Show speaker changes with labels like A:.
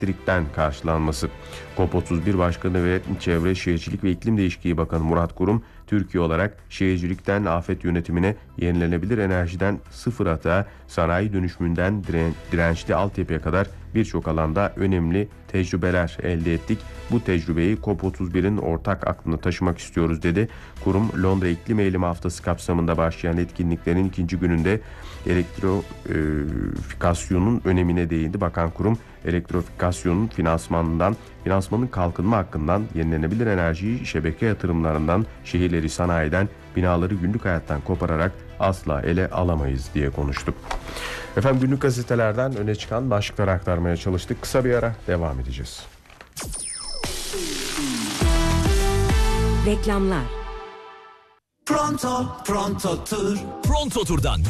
A: elektrikten karşılanması. COP31 Başkanı ve Çevre Şehircilik ve İklim Değişikliği Bakanı Murat Kurum, Türkiye olarak şehircilikten afet yönetimine, yenilenebilir enerjiden sıfır atığa, sanayi dönüşümünden dirençli altyapıya kadar birçok alanda önemli tecrübeler elde ettik. Bu tecrübeyi COP31'in ortak aklına taşımak istiyoruz dedi. Kurum, Londra İklim Eylemi Haftası kapsamında başlayan etkinliklerin ikinci gününde elektrofikasyonun önemine değindi. Bakan Kurum, elektrofikasyonun finansmanın kalkınma hakkından, yenilenebilir enerjiyi şebeke yatırımlarından, şehirleri sanayiden, binaları günlük hayattan kopararak asla ele alamayız diye konuştuk. Efendim, günlük gazetelerden öne çıkan başlıkları aktarmaya çalıştık. Kısa bir ara, devam edeceğiz.
B: Reklamlar.
C: Pronto Tur. Pronto Tur'dan